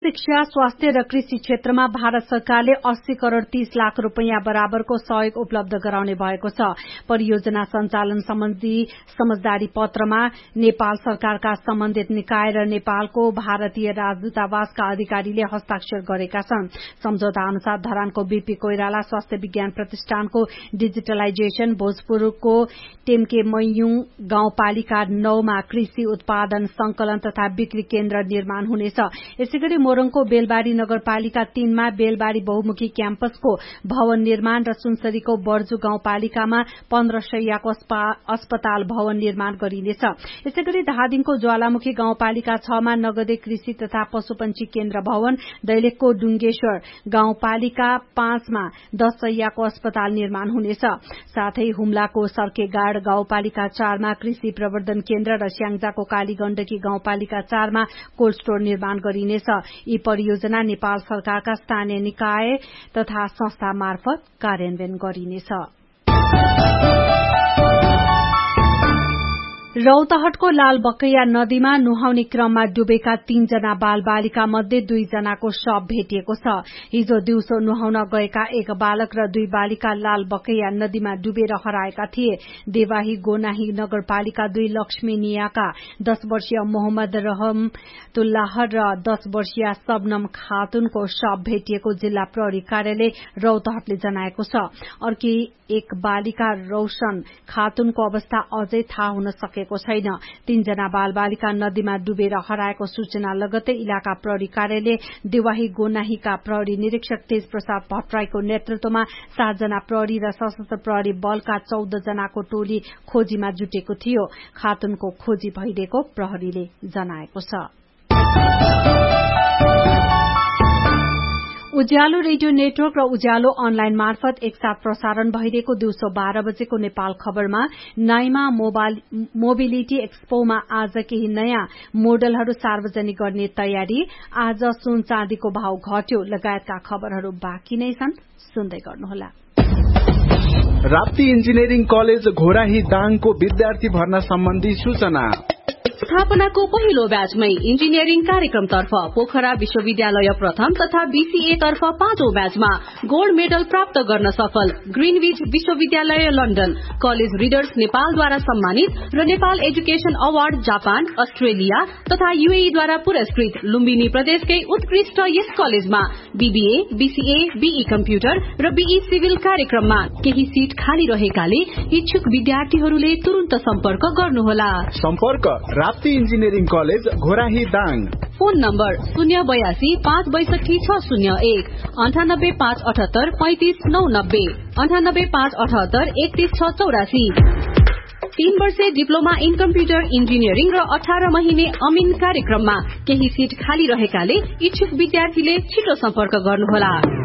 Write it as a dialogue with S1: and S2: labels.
S1: शिक्षा, स्वास्थ्य र कृषि क्षेत्रमा भारत सरकारले 80 करोड़ 30 लाख रुपैयाँ बराबरको सहयोग उपलब्ध गराउने भएको छ। परियोजना सञ्चालन सम्बन्धी समझदारी पत्रमा नेपाल सरकारका सम्बन्धित निकाय र नेपालको भारतीय राजदूतावासका अधिकारीले हस्ताक्षर गरेका छन्। सम्झौता अनुसार धरानको बीपी कोइराला स्वास्थ्य विज्ञान प्रतिष्ठानको डिजिटलाइजेशन, भोजपुरको टेम्के मैयुङ गाउँपालिका 9 मा कृषि उत्पादन संकलन तथा बिक्री केन्द्र निर्माण हुनेछ। यसैगरी मोरङको बेलबारी नगरपालिका 3 मा बेलबारी बहुमुखी क्याम्पसको भवन निर्माण र सुनसरीको बर्जु गाउँपालिकामा 15 शैय्याको अस्पताल भवन निर्माण गरिनेछ। यसैगरी धादिङको ज्वालामुखी गाउँपालिका 6 मा नगदे कृषि तथा पशुपन्छी केन्द्र भवन, दैलेखको डुङ्गेश्वर गाउँपालिका 5 मा 10 शैय्याको अस्पताल निर्माण हुनेछ। साथै हुम्लाको सर्केगाड गाउँपालिका 4 मा कृषि प्रवर्धन केन्द्र र स्याङ्जाको कालीगण्डकी गाउँपालिका 4 मा कोल्ड स्टोर निर्माण गरिनेछ। यी परियोजना नेपाल सरकारका स्थानीय निकाय तथा संस्था मार्फत कार्यान्वयन गरिनेछ। रौतहटको लाल बकैया नदीमा नुहाउने क्रममा डुबेका 3 जना बालबालिका मध्ये 2 जनाको शव भेटिएको छ। हिजो दिउँसो नुहाउन गएका एक बालक र 2 बालिका लाल बकैया नदीमा डुबेर हराएका थिए। देवाही गोनाही नगरपालिका 2 लक्ष्मीनियाका 10 वर्षीय मोहम्मद रहमतुल्लाह र 10 वर्षीय सबनम खातुनको शव भेटिएको जिल्ला प्रहरी कार्यालय रौतहटले जनाएको छ। अर्की एक बालिका रौशन खातुनको अवस्था अझै थाहा हुन सकेको छैन। 3 जना बालबालिका नदीमा डुबेर हराएको सूचना लगतै इलाका प्रहरी कार्यालय देवाही गोनाहीका प्रहरी निरीक्षक तेज प्रसाद भट्टराईको नेतृत्वमा 7 जना प्रहरी र सशस्त्र प्रहरी बलका 14 जनाको टोली खोजीमा जुटेको थियो। खातुनको खोजी भइरहेको प्रहरीले जनाएको छ। उज्यालो रेडियो नेटवर्क र उज्यालो अनलाइन मार्फत एकसाथ प्रसारण भइरहेको दिउँसो 12 बजेको नेपाल खबरमा नाइमा मोबिलिटी एक्सपोमा आज केही नयाँ मोडलहरू सार्वजनिक गर्ने तयारी, आज सुन चाँदीको भाव घट्यो लगायतका खबरहरू बाँकी नै छन्। सुन्दै गर्नुहोला।
S2: राप्ती इन्जिनियरिङ कलेज घोराही दाङको विद्यार्थी भर्ना सम्बन्धी सूचना।
S3: स्थापनाको पहिलो ब्याचमै इन्जिनियरिङ कार्यक्रमतर्फ पोखरा विश्वविद्यालय प्रथम तथा बीसीए तर्फ 5औं ब्याचमा गोल्ड मेडल प्राप्त गर्न सफल ग्रीनविच विश्वविद्यालय लन्डन, कलेज रिडर्स नेपालद्वारा सम्मानित र Nepal education award Japan, Australia तथा यूएई द्वारा पुरस्कृत लुम्बिनी प्रदेशकै उत्कृष्ट यस कलेजमा बीबीए, बीसीए, बीई कम्प्युटर र बीई सिभिल कार्यक्रममा केही सीट खाली रहेकाले इच्छुक विद्यार्थीहरूले तुरुन्त सम्पर्क गर्नुहोला।
S2: सम्पर्क Rapti engineering college Ghorahi Dang.
S3: Phone number 082 562 601 98 578 35 990 98 578 31 684। 3 वर्षे डिप्लोमा इन कम्प्युटर इन्जिनियरिङ र 18 महिने अमिन कार्यक्रममा केही सीट खाली रहेकाले इच्छुक विद्यार्थीले छिटो सम्पर्क गर्नुहोला।